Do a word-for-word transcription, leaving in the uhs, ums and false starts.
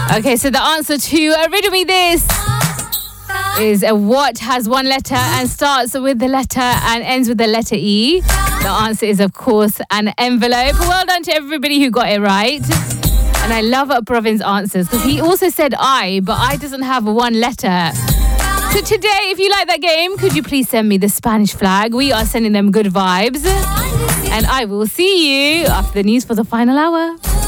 Okay, so the answer to uh, Riddle Me This is uh, what has one letter and starts with the letter and ends with the letter E. The answer is, of course, an envelope. Well done to everybody who got it right. And I love Provin's answers because he also said I, but I doesn't have one letter. So today, if you like that game, could you please send me the Spanish flag? We are sending them good vibes. And I will see you after the news for the final hour.